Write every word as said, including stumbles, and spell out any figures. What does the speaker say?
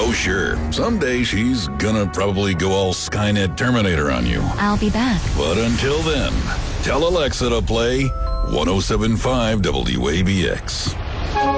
Oh, sure, someday she's gonna probably go all Skynet Terminator on you. I'll be back. But until then, tell Alexa to play one oh seven point five W A B X.